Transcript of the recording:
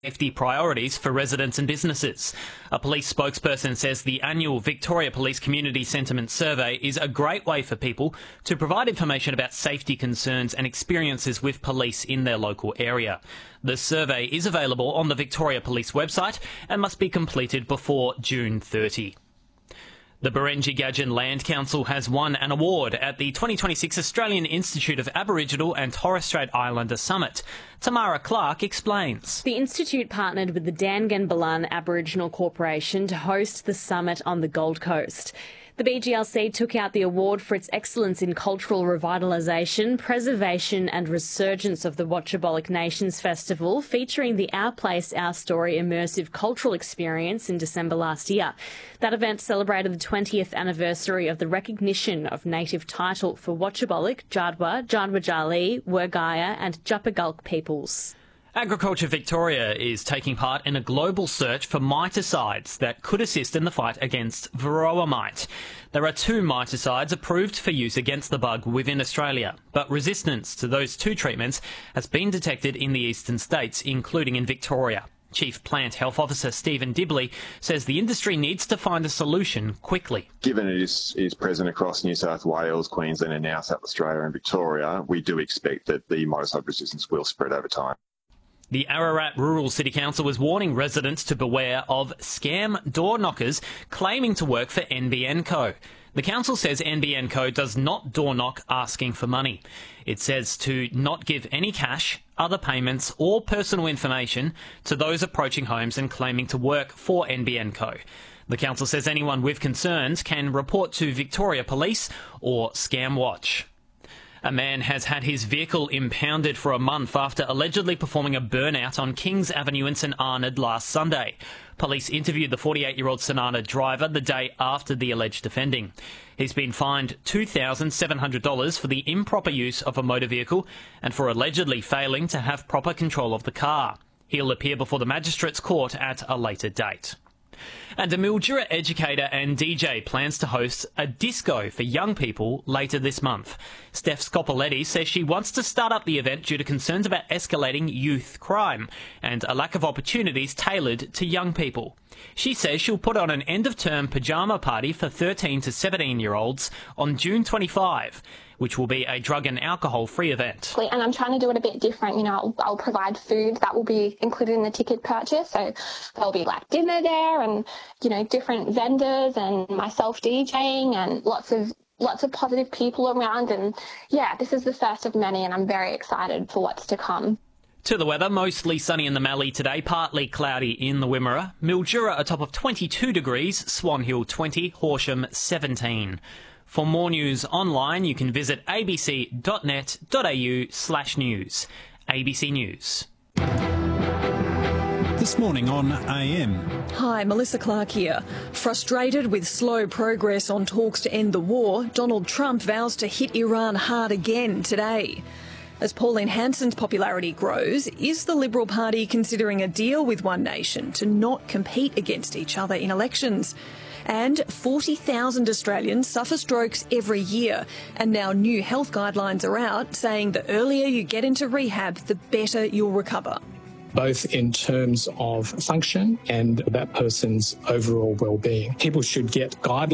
safety priorities for residents and businesses. A police spokesperson says the annual Victoria Police Community Sentiment Survey is a great way for people to provide information about safety concerns and experiences with police in their local area. The survey is available on the Victoria Police website and must be completed before June 30. The Barangi-Gadgin Land Council has won an award at the 2026 Australian Institute of Aboriginal and Torres Strait Islander Summit. Tamara Clark explains. The Institute partnered with the Dangan Balan Aboriginal Corporation to host the summit on the Gold Coast. The BGLC took out the award for its excellence in cultural revitalisation, preservation and resurgence of the Watchabolik Nations Festival, featuring the Our Place, Our Story immersive cultural experience in December last year. That event celebrated the 20th anniversary of the recognition of native title for Watchabolik, Jadwa, Jadwajali, Wergaya and Djapagulk peoples. Agriculture Victoria is taking part in a global search for miticides that could assist in the fight against varroa mite. There are 2 miticides approved for use against the bug within Australia, but resistance to those 2 treatments has been detected in the eastern states, including in Victoria. Chief Plant Health Officer Stephen Dibley says the industry needs to find a solution quickly. Given it is present across New South Wales, Queensland and now South Australia and Victoria, we do expect that the miticide resistance will spread over time. The Ararat Rural City Council is warning residents to beware of scam door knockers claiming to work for NBN Co. The council says NBN Co does not door knock asking for money. It says to not give any cash, other payments or personal information to those approaching homes and claiming to work for NBN Co. The council says anyone with concerns can report to Victoria Police or Scam Watch. A man has had his vehicle impounded for a month after allegedly performing a burnout on Kings Avenue in St Arnaud last Sunday. Police interviewed the 48-year-old St Arnaud driver the day after the alleged offending. He's been fined $2,700 for the improper use of a motor vehicle and for allegedly failing to have proper control of the car. He'll appear before the Magistrates Court at a later date. And a Mildura educator and DJ plans to host a disco for young people later this month. Steph Scopoletti says she wants to start up the event due to concerns about escalating youth crime and a lack of opportunities tailored to young people. She says she'll put on an end-of-term pyjama party for 13 to 17-year-olds on June 25, which will be a drug and alcohol-free event. And I'm trying to do it a bit different. You know, I'll provide food that will be included in the ticket purchase. So there'll be like dinner there and, you know, different vendors and myself DJing and lots of positive people around. And yeah, this is the first of many and I'm very excited for what's to come. To the weather, mostly sunny in the Mallee today, partly cloudy in the Wimmera. Mildura a top of 22 degrees, Swan Hill 20, Horsham 17. For more news online, you can visit abc.net.au/news. ABC News. This morning on AM. Hi, Melissa Clark here. Frustrated with slow progress on talks to end the war, Donald Trump vows to hit Iran hard again today. As Pauline Hanson's popularity grows, is the Liberal Party considering a deal with One Nation to not compete against each other in elections? And 40,000 Australians suffer strokes every year, and now new health guidelines are out saying the earlier you get into rehab, the better you'll recover. Both in terms of function and that person's overall well-being. People should get guidelines